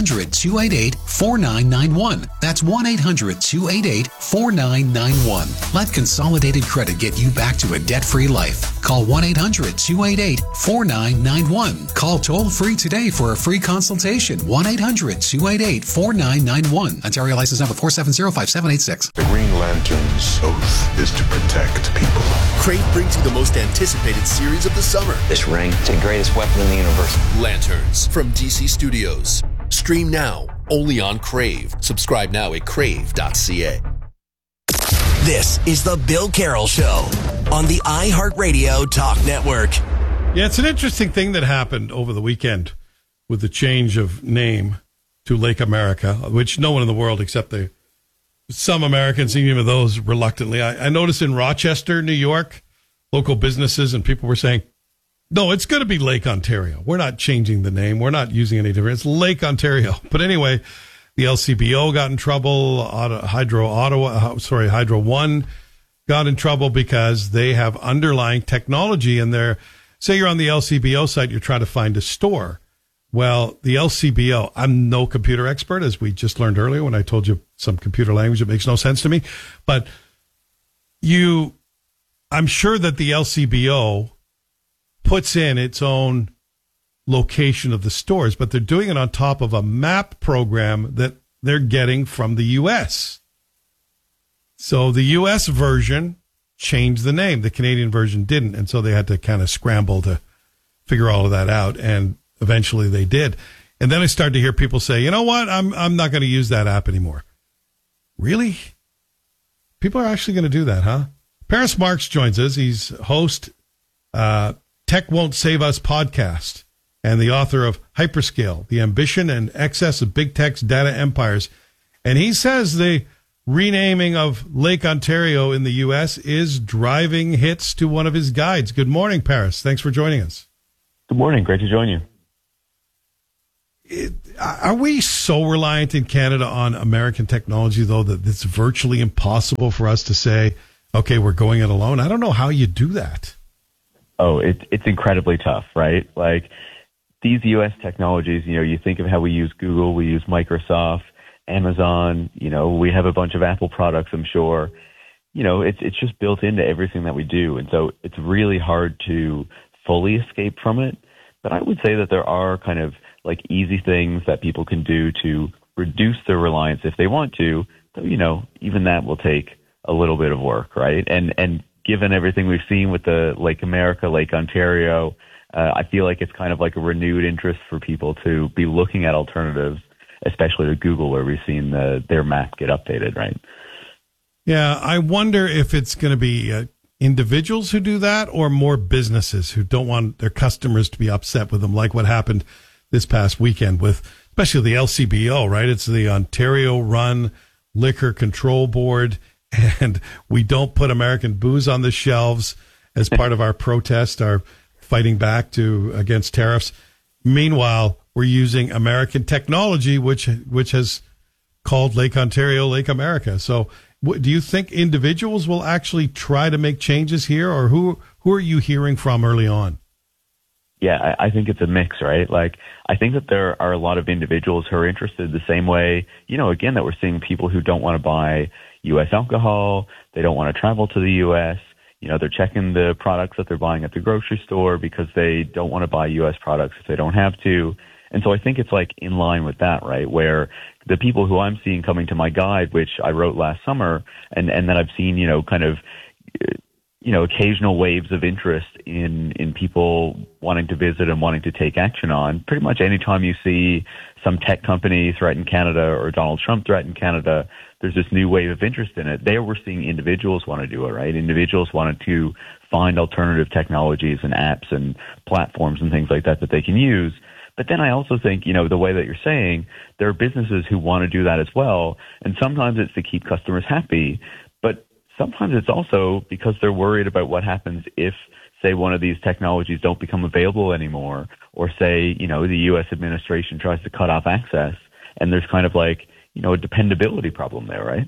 [SPEAKER 10] 1-800-288-4991. That's 1-800-288-4991. Let Consolidated Credit get you back to a debt-free life. Call 1-800-288-4991. Call toll-free today for a free consultation. 1-800-288-4991. Ontario license number 4705786.
[SPEAKER 4] The Green Lantern's oath is to protect people.
[SPEAKER 11] Crave brings you the most anticipated series of the summer.
[SPEAKER 19] This ring is the greatest weapon in the universe.
[SPEAKER 11] Lanterns from DC Studios. Stream now, only on Crave. Subscribe now at crave.ca.
[SPEAKER 3] This is The Bill Carroll Show on the iHeartRadio Talk Network.
[SPEAKER 14] Yeah, it's an interesting thing that happened over the weekend with the change of name to Lake America, which no one in the world except some Americans, even those reluctantly. I noticed in Rochester, New York, local businesses and people were saying, no, it's going to be Lake Ontario. We're not changing the name. We're not using any different. It's Lake Ontario. But anyway, the LCBO got in trouble. Hydro One got in trouble because they have underlying technology in there. Say you're on the LCBO site, you're trying to find a store. Well, the LCBO, I'm no computer expert, as we just learned earlier when I told you some computer language that makes no sense to me. But I'm sure that the LCBO puts in its own location of the stores, but they're doing it on top of a map program that they're getting from the U.S. So the U.S. version changed the name. The Canadian version didn't. And so they had to kind of scramble to figure all of that out. And eventually they did. And then I started to hear people say, you know what? I'm not going to use that app anymore. Really? People are actually going to do that, huh? Paris Marks joins us. He's host Tech Won't Save Us podcast and the author of Hyperscale, The Ambition and Excess of Big Tech's Data Empires. And he says the renaming of Lake Ontario in the U.S. is driving hits to one of his guides. Good morning, Paris. Thanks for joining us.
[SPEAKER 8] Good morning. Great to join you.
[SPEAKER 14] Are we so reliant in Canada on American technology, though, that it's virtually impossible for us to say, okay, we're going it alone? I don't know how you do that.
[SPEAKER 8] Oh, it's incredibly tough, right? Like these U.S. technologies, you think of how we use Google, we use Microsoft, Amazon, we have a bunch of Apple products, I'm sure. It's just built into everything that we do. And so it's really hard to fully escape from it. But I would say that there are kind of like easy things that people can do to reduce their reliance if they want to. But, even that will take a little bit of work, right? And given everything we've seen with the Lake America, Lake Ontario, I feel like it's kind of like a renewed interest for people to be looking at alternatives, especially to Google, where we've seen their map get updated, right?
[SPEAKER 14] Yeah, I wonder if it's going to be individuals who do that or more businesses who don't want their customers to be upset with them, like what happened this past weekend with especially the LCBO, right? It's the Ontario Run Liquor Control Board, and we don't put American booze on the shelves as part of our protest, our fighting back against tariffs. Meanwhile, we're using American technology, which has called Lake Ontario Lake America. So do you think individuals will actually try to make changes here, or who are you hearing from early on?
[SPEAKER 8] Yeah, I think it's a mix, right? Like, I think that there are a lot of individuals who are interested the same way, again, that we're seeing people who don't want to buy U.S. alcohol. They don't want to travel to the U.S. They're checking the products that they're buying at the grocery store because they don't want to buy U.S. products if they don't have to. And so I think it's like in line with that, right? Where the people who I'm seeing coming to my guide, which I wrote last summer, and that I've seen, kind of, occasional waves of interest in people wanting to visit and wanting to take action on. Pretty much anytime you see some tech company threaten Canada or Donald Trump threaten Canada, there's this new wave of interest in it. There we're seeing individuals want to do it, right? Individuals wanted to find alternative technologies and apps and platforms and things like that they can use. But then I also think, the way that you're saying, there are businesses who want to do that as well. And sometimes it's to keep customers happy, but sometimes it's also because they're worried about what happens if, say, one of these technologies don't become available anymore, or say, the U.S. administration tries to cut off access, and there's kind of like, a dependability problem there, right?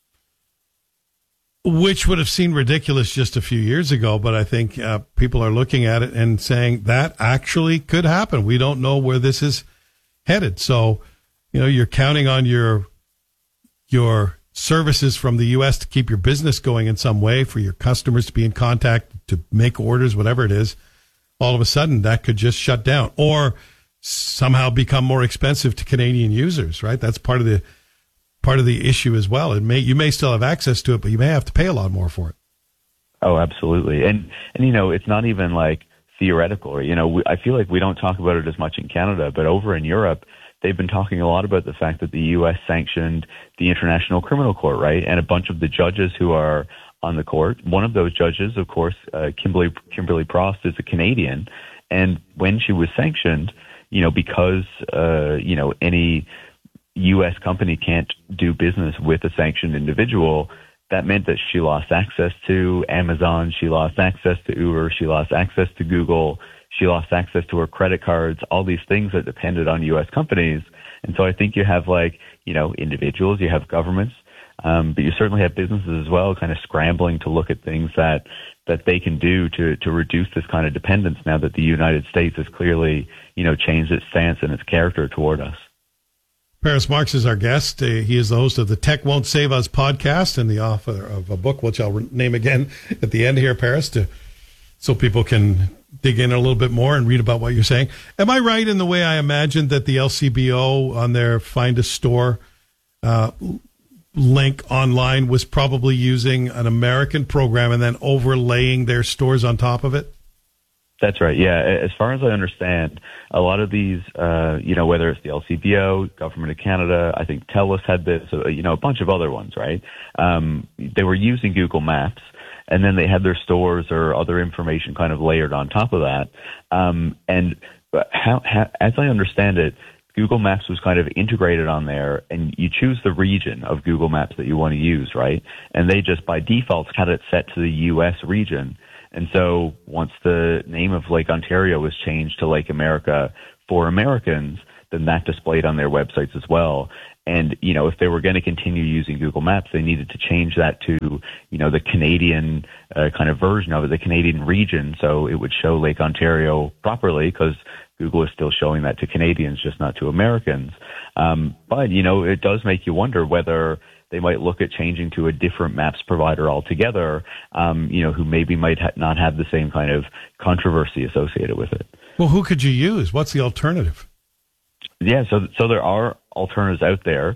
[SPEAKER 14] Which would have seemed ridiculous just a few years ago, but I think people are looking at it and saying that actually could happen. We don't know where this is headed. So, you're counting on your services from the U.S. to keep your business going in some way, for your customers to be in contact, to make orders, whatever it is. All of a sudden, that could just shut down or somehow become more expensive to Canadian users, right? That's part of the issue as well. You may still have access to it, but you may have to pay a lot more for it.
[SPEAKER 8] Oh, absolutely. And it's not even like theoretical. I feel like we don't talk about it as much in Canada, but over in Europe, they've been talking a lot about the fact that the U.S. sanctioned the International Criminal Court, right? And a bunch of the judges who are on the court, one of those judges, of course, Kimberly Prost, is a Canadian. And when she was sanctioned, because, any U.S. company can't do business with a sanctioned individual, that meant that she lost access to Amazon, she lost access to Uber, she lost access to Google, she lost access to her credit cards, all these things that depended on U.S. companies. And so I think you have individuals, you have governments, but you certainly have businesses as well kind of scrambling to look at things that they can do to reduce this kind of dependence now that the United States has clearly, changed its stance and its character toward us.
[SPEAKER 14] Paris Marks is our guest. He is the host of the Tech Won't Save Us podcast and the author of a book, which I'll name again at the end here, Paris, so people can dig in a little bit more and read about what you're saying. Am I right in the way I imagined that the LCBO on their Find a Store link online was probably using an American program and then overlaying their stores on top of it?
[SPEAKER 8] That's right. Yeah. As far as I understand, a lot of these, whether it's the LCBO, Government of Canada, I think TELUS had this, a bunch of other ones, right? They were using Google Maps, and then they had their stores or other information kind of layered on top of that. As I understand it, Google Maps was kind of integrated on there, and you choose the region of Google Maps that you want to use, right? And they just by default had it set to the U.S. region. And so once the name of Lake Ontario was changed to Lake America for Americans, then that displayed on their websites as well. And, if they were going to continue using Google Maps, they needed to change that to, the Canadian kind of version of it, the Canadian region, so it would show Lake Ontario properly, because Google is still showing that to Canadians, just not to Americans. But, it does make you wonder whether they might look at changing to a different maps provider altogether, who maybe might not have the same kind of controversy associated with it.
[SPEAKER 14] Well, who could you use? What's the alternative?
[SPEAKER 8] Yeah, so there are alternatives out there.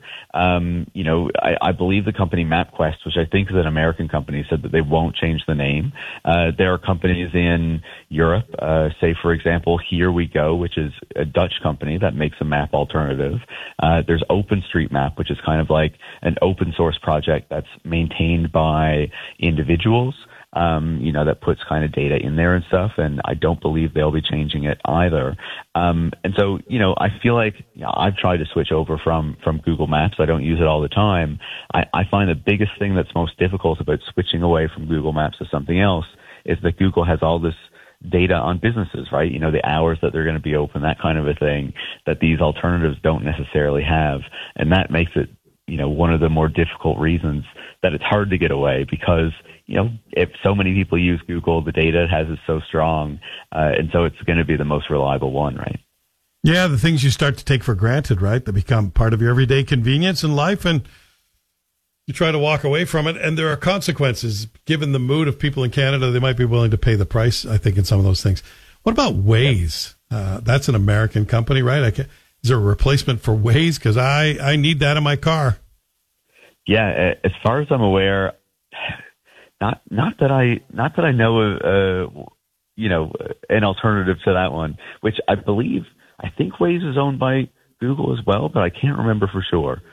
[SPEAKER 8] I believe the company MapQuest, which I think is an American company, said that they won't change the name. There are companies in Europe, say, for example, Here We Go, which is a Dutch company that makes a map alternative. There's OpenStreetMap, which is kind of like an open source project that's maintained by individuals. That puts kind of data in there and stuff, and I don't believe they'll be changing it either. And so, I feel like I've tried to switch over from Google Maps. I don't use it all the time. I find the biggest thing that's most difficult about switching away from Google Maps to something else is that Google has all this data on businesses, right? The hours that they're going to be open, that kind of a thing, that these alternatives don't necessarily have. And that makes it, one of the more difficult reasons that it's hard to get away, because if so many people use Google, the data it has is so strong, and so it's going to be the most reliable one, right?
[SPEAKER 14] Yeah, the things you start to take for granted, right? That become part of your everyday convenience in life, and you try to walk away from it, and there are consequences. Given the mood of people in Canada, they might be willing to pay the price, I think, in some of those things. What about Waze? That's an American company, right? Is there a replacement for Waze? Because I need that in my car.
[SPEAKER 8] Yeah, as far as I'm aware, not that I know of, an alternative to that one, which I think Waze is owned by Google as well, but I can't remember for sure.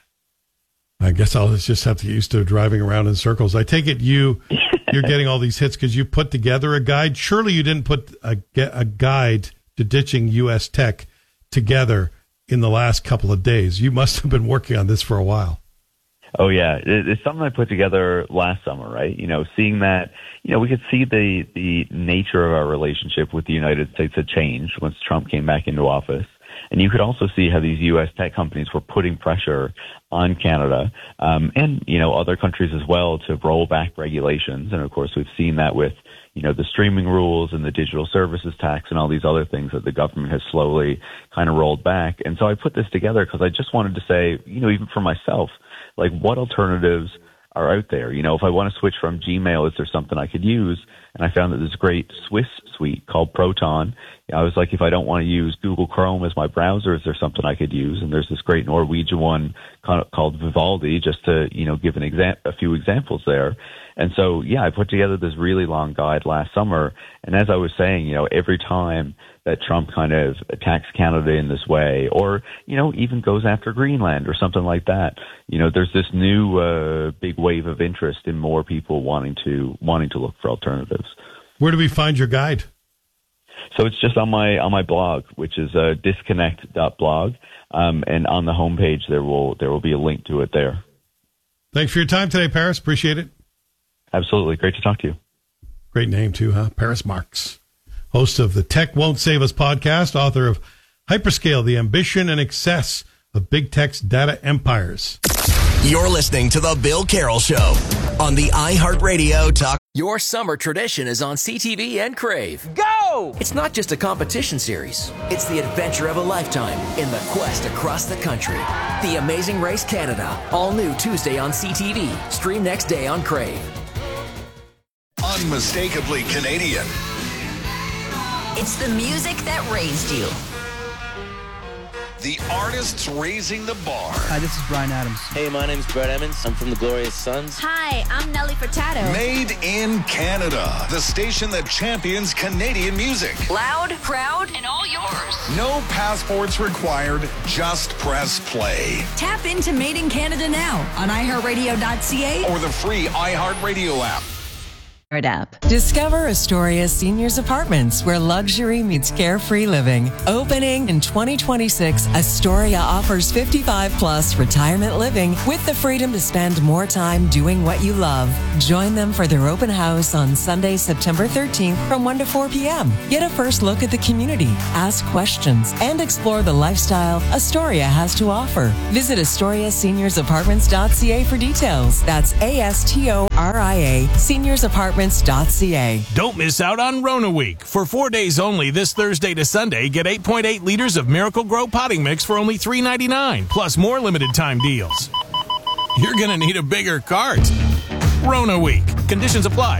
[SPEAKER 14] I guess I'll just have to get used to driving around in circles. I take it you're getting all these hits because you put together a guide. Surely you didn't put a guide to ditching U.S. tech together in the last couple of days. You must have been working on this for a while.
[SPEAKER 8] Oh, yeah. It's something I put together last summer, right? Seeing that, we could see the nature of our relationship with the United States had changed once Trump came back into office. And you could also see how these U.S. tech companies were putting pressure on Canada and, other countries as well to roll back regulations. And, of course, we've seen that with, the streaming rules and the digital services tax and all these other things that the government has slowly kind of rolled back. And so I put this together because I just wanted to say, even for myself, like, what alternatives are out there? If I want to switch from Gmail, is there something I could use? And I found that this great Swiss suite called Proton. I was like, if I don't want to use Google Chrome as my browser, is there something I could use? And there's this great Norwegian one called Vivaldi, just to, give a few examples there. And so, I put together this really long guide last summer. And as I was saying, every time that Trump kind of attacks Canada in this way, or, even goes after Greenland or something like that, there's this new big wave of interest in more people wanting to look for alternatives.
[SPEAKER 14] Where do we find your guide?
[SPEAKER 8] So it's just on my blog, which is disconnect.blog. And on the homepage, there will be a link to it there.
[SPEAKER 14] Thanks for your time today, Paris. Appreciate it.
[SPEAKER 8] Absolutely. Great to talk to you.
[SPEAKER 14] Great name, too, huh? Paris Marks. Host of the Tech Won't Save Us podcast, author of Hyperscale, The Ambition and Excess of Big Tech's Data Empires.
[SPEAKER 3] You're listening to The Bill Carroll Show on the iHeartRadio Talk.
[SPEAKER 6] Your summer tradition is on CTV and Crave. Go! It's not just a competition series. It's the adventure of a lifetime in the quest across the country. The Amazing Race Canada. All new Tuesday on CTV. Stream next day on Crave.
[SPEAKER 17] Unmistakably Canadian.
[SPEAKER 9] It's the music that raised you.
[SPEAKER 7] The artists raising the bar.
[SPEAKER 9] Hi, this is Brian Adams.
[SPEAKER 12] Hey, my name's Brett Emmons. I'm from the Glorious Sons.
[SPEAKER 13] Hi, I'm Nelly Furtado.
[SPEAKER 7] Made in Canada. The station that champions Canadian music.
[SPEAKER 5] Loud, proud, and all yours.
[SPEAKER 7] No passports required. Just press play.
[SPEAKER 20] Tap into Made in Canada now on iHeartRadio.ca
[SPEAKER 7] or the free iHeartRadio app.
[SPEAKER 15] App. Discover Astoria Seniors Apartments, where luxury meets carefree living. Opening in 2026, Astoria offers 55-plus retirement living with the freedom to spend more time doing what you love. Join them for their open house on Sunday, September 13th from 1 to 4 p.m. Get a first look at the community, ask questions, and explore the lifestyle Astoria has to offer. Visit AstoriaSeniorsApartments.ca for details. That's ASTORIA, SeniorsApartments.ca.
[SPEAKER 25] Don't miss out on Rona Week. For 4 days only, this Thursday to Sunday, get 8.8 liters of Miracle Grow potting mix for only $3.99, plus more limited time deals. You're going to need a bigger cart. Rona Week. Conditions apply.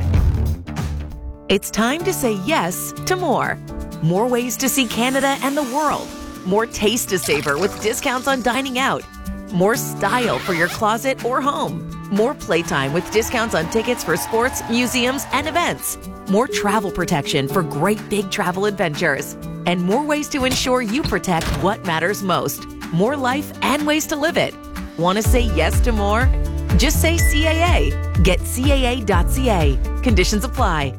[SPEAKER 26] It's time to say yes to more. More ways to see Canada and the world. More taste to savor with discounts on dining out. More style for your closet or home. More playtime with discounts on tickets for sports, museums, and events. More travel protection for great big travel adventures. And more ways to ensure you protect what matters most. More life and ways to live it. Want to say yes to more? Just say CAA. Get CAA.ca. Conditions apply.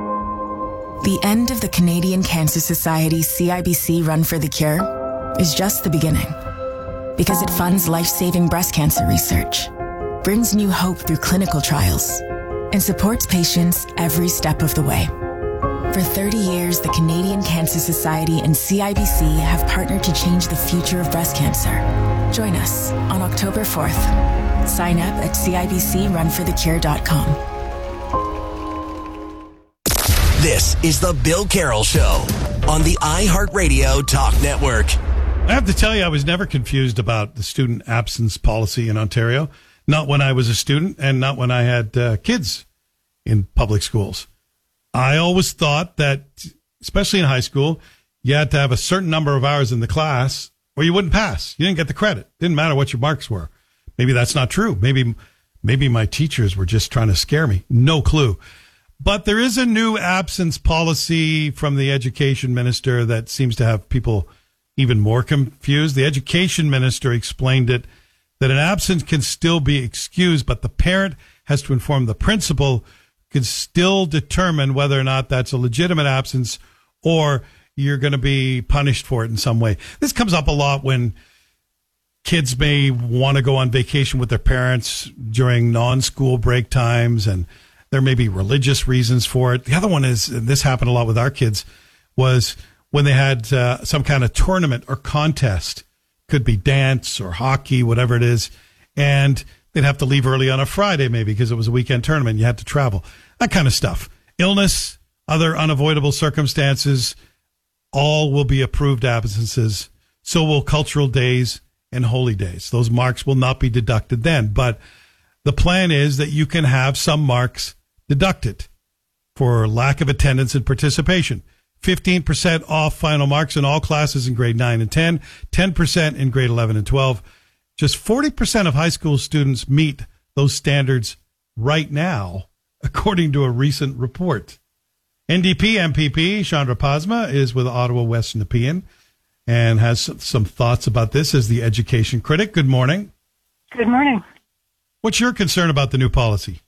[SPEAKER 23] The end of the Canadian Cancer Society CIBC Run for the Cure is just the beginning. Because it funds life-saving breast cancer research, brings new hope through clinical trials, and supports patients every step of the way. For 30 years, the Canadian Cancer Society and CIBC have partnered to change the future of breast cancer. Join us on October 4th. Sign up at CIBCRunforthecure.com.
[SPEAKER 3] This is the Bill Carroll Show on the iHeartRadio Talk Network.
[SPEAKER 14] I have to tell you, I was never confused about the student absence policy in Ontario. Not when I was a student and not when I had kids in public schools. I always thought that, especially in high school, you had to have a certain number of hours in the class or you wouldn't pass. You didn't get the credit. Didn't matter what your marks were. Maybe that's not true. Maybe my teachers were just trying to scare me. No clue. But there is a new absence policy from the education minister that seems to have people even more confused. The education minister explained it that an absence can still be excused, but the parent has to inform the principal, can still determine whether or not that's a legitimate absence or you're going to be punished for it in some way. This comes up a lot when kids may want to go on vacation with their parents during non-school break times, and there may be religious reasons for it. The other one is, and this happened a lot with our kids, was when they had some kind of tournament or contest. Could be dance or hockey, whatever it is. And they'd have to leave early on a Friday maybe because it was a weekend tournament. You had to travel. That kind of stuff. Illness, other unavoidable circumstances, all will be approved absences. So will cultural days and holy days. Those marks will not be deducted then. But the plan is that you can have some marks deducted for lack of attendance and participation. 15% off final marks in all classes in grade 9 and 10, 10% in grade 11 and 12. Just 40% of high school students meet those standards right now, according to a recent report. NDP MPP Chandra Pasma is with Ottawa West Nepean and has some thoughts about this as the education critic. Good morning.
[SPEAKER 27] Good morning.
[SPEAKER 14] What's your concern about the new policy?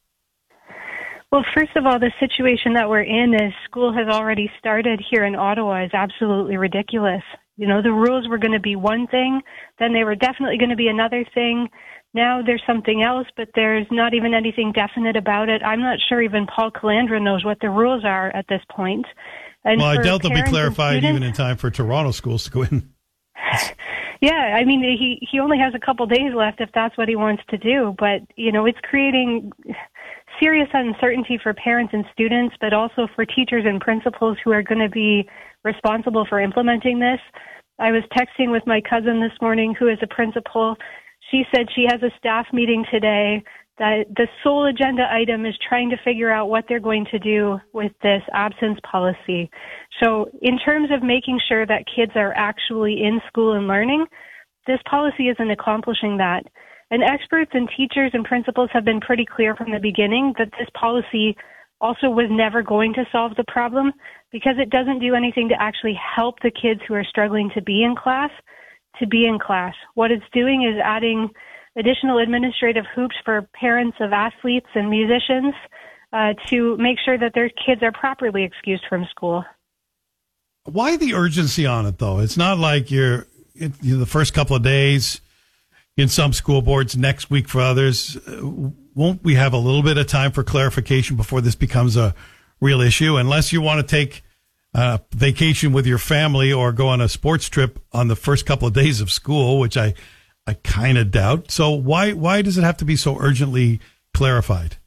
[SPEAKER 27] Well, first of all, the situation that we're in is school has already started here in Ottawa is absolutely ridiculous. You know, the rules were going to be one thing, then they were definitely going to be another thing. Now there's something else, but there's not even anything definite about it. I'm not sure even Paul Calandra knows what the rules are at this point. And
[SPEAKER 14] well, I doubt they'll be clarified even in time for Toronto schools to go in.
[SPEAKER 27] Yeah, I mean, he only has a couple days left if that's what he wants to do. But, you know, it's creating serious uncertainty for parents and students, but also for teachers and principals who are going to be responsible for implementing this. I was texting with my cousin this morning who is a principal. She said she has a staff meeting today that the sole agenda item is trying to figure out what they're going to do with this absence policy. So in terms of making sure that kids are actually in school and learning, this policy isn't accomplishing that. And experts and teachers and principals have been pretty clear from the beginning that this policy also was never going to solve the problem because it doesn't do anything to actually help the kids who are struggling to be in class. What it's doing is adding additional administrative hoops for parents of athletes and musicians to make sure that their kids are properly excused from school.
[SPEAKER 14] Why the urgency on it, though? It's not like you're the first couple of days in some school boards, next week for others. Won't we have a little bit of time for clarification before this becomes a real issue? Unless you want to take vacation with your family or go on a sports trip on the first couple of days of school, which I kind of doubt. So why does it have to be so urgently clarified?